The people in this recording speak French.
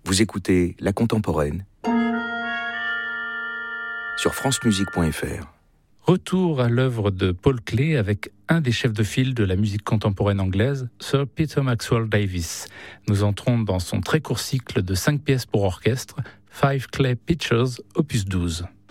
Vous écoutez La Contemporaine sur francemusique.fr. Retour à l'œuvre de Paul Klee avec un des chefs de file de la musique contemporaine anglaise, Sir Peter Maxwell Davies. Nous entrons dans son très court cycle de 5 pièces pour orchestre, Five Clay Pictures, opus 12.